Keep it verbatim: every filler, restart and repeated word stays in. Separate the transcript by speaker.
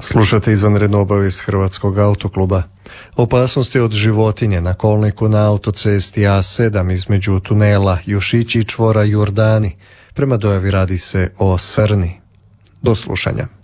Speaker 1: Slušate izvanrednu obavijest Hrvatskog autokluba. Opasnosti od životinje na kolniku na autocesti A sedam između tunela Jušići i čvora Jordani. Prema dojavi radi se o srni. Do slušanja.